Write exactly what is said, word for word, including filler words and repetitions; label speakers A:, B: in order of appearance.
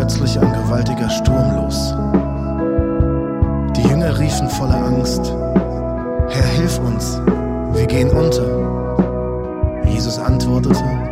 A: plötzlich ein gewaltiger Sturm los. Die Jünger riefen voller Angst: Herr, hilf uns, wir gehen unter. Jesus antwortete: